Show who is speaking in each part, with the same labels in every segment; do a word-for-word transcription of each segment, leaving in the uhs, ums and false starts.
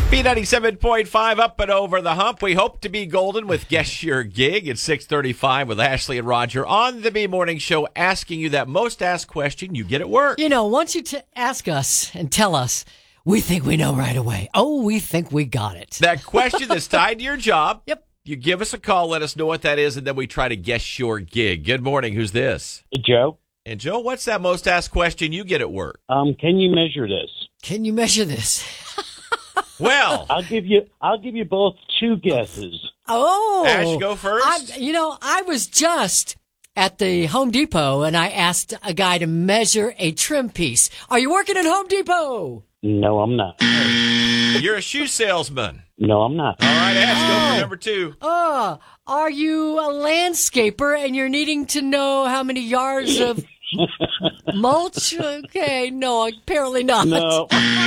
Speaker 1: B ninety-seven point five up and over the hump. We hope to be golden with Guess Your Gig at six thirty-five with Ashley and Roger on the B Morning Show, asking you that most asked question you get at work.
Speaker 2: You know, once you t- ask us and tell us, we think we know right away. Oh, we think we got it.
Speaker 1: That question that's tied to your job.
Speaker 2: Yep.
Speaker 1: You give us a call, let us know what that is, and then we try to guess your gig. Good morning. Who's this?
Speaker 3: Joe.
Speaker 1: And Joe, what's that most asked question you get at work?
Speaker 3: Um, can you measure this?
Speaker 2: Can you measure this?
Speaker 1: Well,
Speaker 3: I'll give you. I'll give you both two guesses.
Speaker 2: Oh,
Speaker 1: Ash, go first.
Speaker 2: I, you know, I was just at the Home Depot and I asked a guy to measure a trim piece. Are you working at Home Depot?
Speaker 3: No, I'm not.
Speaker 1: You're a shoe salesman.
Speaker 3: No, I'm not.
Speaker 1: All right, Ash, go
Speaker 2: Oh.
Speaker 1: for number two.
Speaker 2: Oh, are you a landscaper and you're needing to know how many yards of mulch? Okay, no, apparently not.
Speaker 3: No.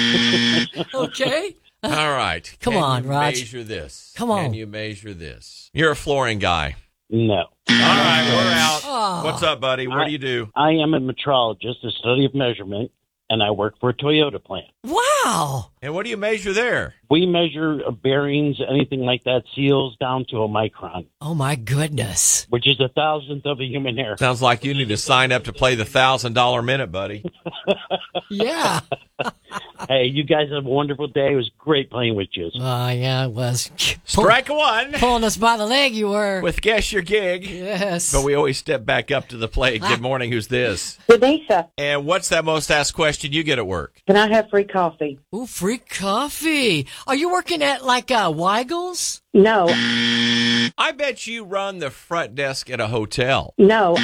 Speaker 2: Okay.
Speaker 1: All right.
Speaker 2: Come
Speaker 1: Can
Speaker 2: on,
Speaker 1: you
Speaker 2: Raj.
Speaker 1: measure this?
Speaker 2: Come on.
Speaker 1: Can you measure this? You're a flooring guy.
Speaker 3: No.
Speaker 1: All right, we're out.
Speaker 2: Oh.
Speaker 1: What's up, buddy? What
Speaker 3: I-
Speaker 1: do you do?
Speaker 3: I am a metrologist, a study of measurement, and I work for a Toyota plant.
Speaker 2: Wow.
Speaker 1: And what do you measure there?
Speaker 3: We measure bearings, anything like that, seals down to a micron,
Speaker 2: Oh, my goodness.
Speaker 3: which is a thousandth of a human hair.
Speaker 1: Sounds like you need to sign up to play the one thousand dollars minute, buddy.
Speaker 2: Yeah.
Speaker 3: Hey, you guys have a wonderful day. It was great playing with you.
Speaker 2: Oh, yeah, it was.
Speaker 1: Strike one
Speaker 2: Pulling us by the leg, you were.
Speaker 1: with Guess Your Gig.
Speaker 2: Yes.
Speaker 1: But we always step back up to the plate. Good morning. Who's this?
Speaker 4: Denisa,
Speaker 1: And what's that most asked question you get at work?
Speaker 4: can I have free coffee?
Speaker 2: Ooh, free coffee. Are you working at, like, uh, Weigel's?
Speaker 4: No,
Speaker 1: I bet you run the front desk at a hotel.
Speaker 4: no.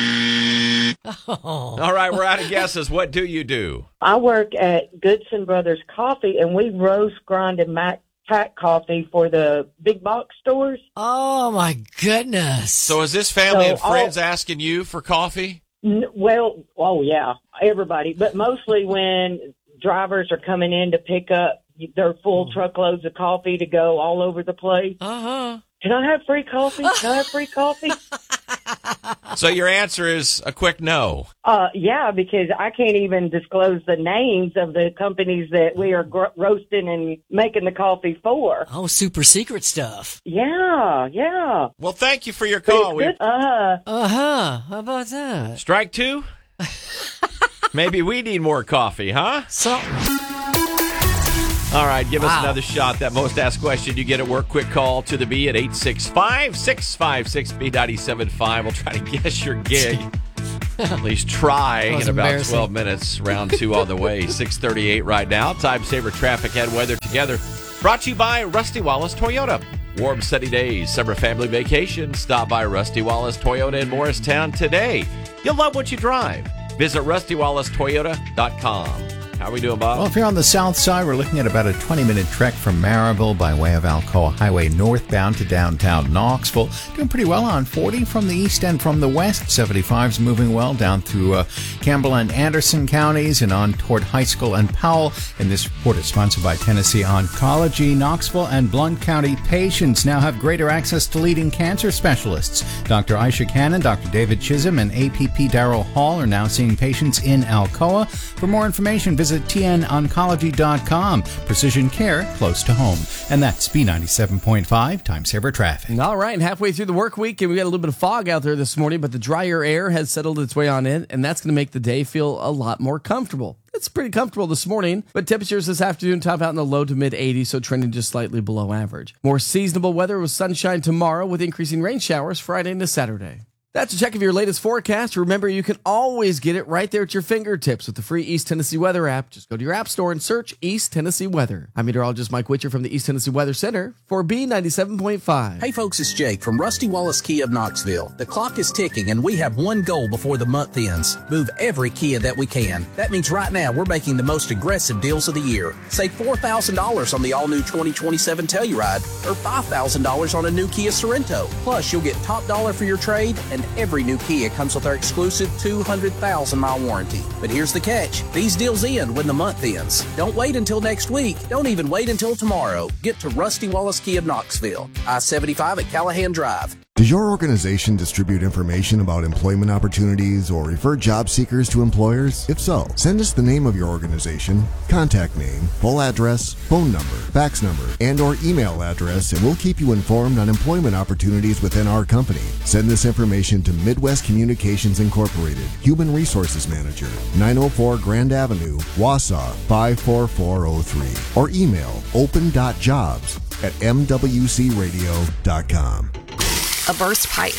Speaker 2: Oh.
Speaker 1: All right, we're out of guesses. What do you do?
Speaker 4: I work at Goodson Brothers Coffee, and we roast, grind, and mac- pack coffee for the big box stores.
Speaker 2: Oh, my goodness.
Speaker 1: So is this family
Speaker 4: So
Speaker 1: and friends
Speaker 4: I'll-
Speaker 1: asking you for coffee?
Speaker 4: N- Well, oh yeah, everybody, but mostly when drivers are coming in to pick up their full truckloads of coffee to go all over the place.
Speaker 2: Uh-huh.
Speaker 4: Can I have free coffee? Can I have free coffee?
Speaker 1: So your answer is a quick no.
Speaker 4: Uh, yeah, because I can't even disclose the names of the companies that we are gro- roasting and making the coffee for.
Speaker 2: Oh, super secret stuff.
Speaker 4: Yeah, yeah.
Speaker 1: Well, thank you for your call. We,
Speaker 4: Uh,
Speaker 2: Uh-huh. How about that?
Speaker 1: strike two? Maybe we need more coffee, huh?
Speaker 2: Something.
Speaker 1: All right, give us
Speaker 2: Wow.
Speaker 1: another shot. That most asked question you get at work. Quick call to the B at eight six five, six five six, B nine seven five. We'll try to guess your gig. At least try
Speaker 2: That was
Speaker 1: in about
Speaker 2: embarrassing.
Speaker 1: twelve minutes. Round two on the way. six thirty-eight right now. Time saver traffic and weather together. Brought to you by Rusty Wallace Toyota. Warm, sunny days, summer family vacation. Stop by Rusty Wallace Toyota in Morristown today. You'll love what you drive. Visit rusty wallace toyota dot com. How we doing, Bob?
Speaker 5: Well, if you're on the south side, we're looking at about a twenty-minute trek from Maryville by way of Alcoa Highway northbound to downtown Knoxville. Doing pretty well on forty from the east and from the west. seventy-five's moving well down through uh, Campbell and Anderson counties and on toward High School and Powell. And this report is sponsored by Tennessee Oncology. Knoxville and Blount County patients now have greater access to leading cancer specialists. Doctor Aisha Cannon, Doctor David Chisholm, and A P P Darrell Hall are now seeing patients in Alcoa. For more information, visit T N oncology dot com. Precision care close to home. And that's B ninety-seven point five, Time Saver Traffic.
Speaker 6: All right, halfway through the work week, and we got a little bit of fog out there this morning, but the drier air has settled its way on in, and that's going to make the day feel a lot more comfortable. It's pretty comfortable this morning, but temperatures this afternoon top out in the low to mid eighties, so trending just slightly below average. More seasonable weather with sunshine tomorrow with increasing rain showers Friday into Saturday. That's a check of your latest forecast. Remember, you can always get it right there at your fingertips with the free East Tennessee Weather app. Just go to your app store and search East Tennessee Weather. I'm meteorologist Mike Witcher from the East Tennessee Weather Center for B ninety-seven point five.
Speaker 7: Hey folks, it's Jake from Rusty Wallace Kia of Knoxville. The clock is ticking and we have one goal before the month ends. Move every Kia that we can. That means right now we're making the most aggressive deals of the year. Save four thousand dollars on the all-new twenty twenty-seven Telluride or five thousand dollars on a new Kia Sorento. Plus, you'll get top dollar for your trade, and every new Kia comes with our exclusive two hundred thousand mile warranty. But here's the catch. These deals end when the month ends. Don't wait until next week. Don't even wait until tomorrow. Get to Rusty Wallace Kia of Knoxville. I seventy-five at Callahan Drive.
Speaker 8: Does your organization distribute information about employment opportunities or refer job seekers to employers? If so, send us the name of your organization, contact name, full address, phone number, fax number, and or email address, and we'll keep you informed on employment opportunities within our company. Send this information to Midwest Communications Incorporated, Human Resources Manager, nine oh four Grand Avenue, Wausau five four four oh three, or email open.jobs at m w c radio dot com.
Speaker 9: A burst pipe,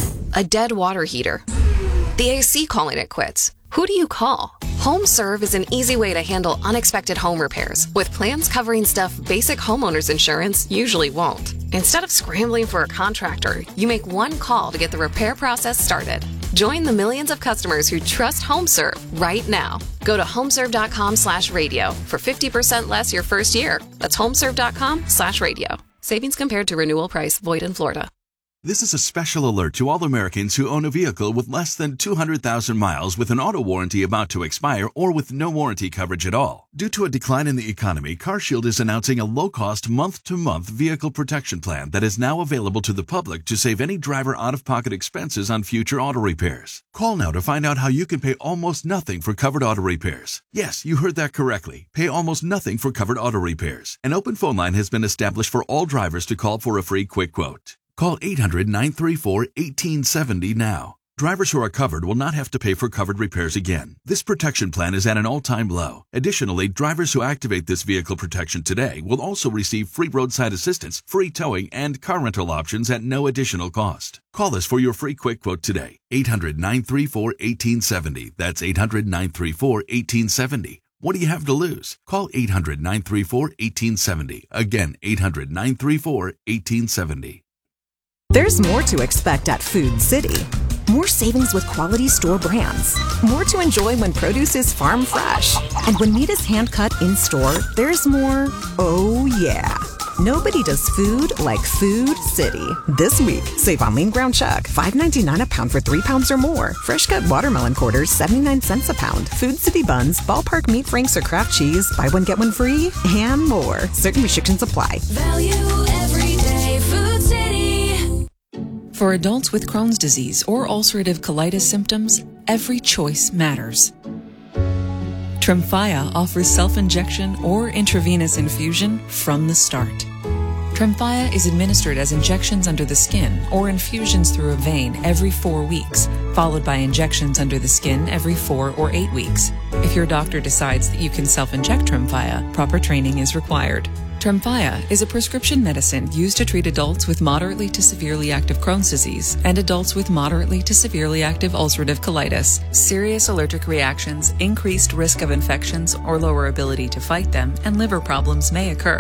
Speaker 9: a dead water heater, the A C calling it quits. Who do you call? HomeServe is an easy way to handle unexpected home repairs with plans covering stuff basic homeowners insurance usually won't. Instead of scrambling for a contractor, you make one call to get the repair process started. Join the millions of customers who trust HomeServe right now. Go to homeserve.com slash radio for fifty percent less your first year. That's homeserve.com slash radio. Savings compared to renewal price. Void in Florida.
Speaker 10: This is a special alert to all Americans who own a vehicle with less than two hundred thousand miles with an auto warranty about to expire or with no warranty coverage at all. Due to a decline in the economy, CarShield is announcing a low-cost month-to-month vehicle protection plan that is now available to the public to save any driver out-of-pocket expenses on future auto repairs. Call now to find out how you can pay almost nothing for covered auto repairs. Yes, you heard that correctly. Pay almost nothing for covered auto repairs. An open phone line has been established for all drivers to call for a free quick quote. Call eight hundred, nine three four, one eight seven zero now. Drivers who are covered will not have to pay for covered repairs again. This protection plan is at an all-time low. Additionally, drivers who activate this vehicle protection today will also receive free roadside assistance, free towing, and car rental options at no additional cost. Call us for your free quick quote today. eight hundred, nine three four, one eight seven zero. That's eight hundred, nine three four, one eight seven zero. What do you have to lose? Call eight hundred, nine three four, one eight seven zero. Again, eight hundred, nine three four, one eight seven zero.
Speaker 11: There's more to expect at Food City. More savings with quality store brands. More to enjoy when produce is farm fresh. And when meat is hand-cut in-store, there's more, oh yeah. Nobody does food like Food City. This week, save on lean ground chuck, five ninety-nine a pound for three pounds or more. Fresh cut watermelon quarters, seventy-nine cents a pound. Food City buns, ballpark meat franks or Kraft cheese, buy one, get one free, and more. Certain restrictions apply.
Speaker 12: Value every day, Food City. For adults with Crohn's disease or ulcerative colitis symptoms, every choice matters. Tremfya offers self-injection or intravenous infusion from the start. Tremfya is administered as injections under the skin or infusions through a vein every four weeks, followed by injections under the skin every four or eight weeks. If your doctor decides that you can self-inject Tremfya, proper training is required. Tremfya is a prescription medicine used to treat adults with moderately to severely active Crohn's disease and adults with moderately to severely active ulcerative colitis. Serious allergic reactions, increased risk of infections or lower ability to fight them, and liver problems may occur.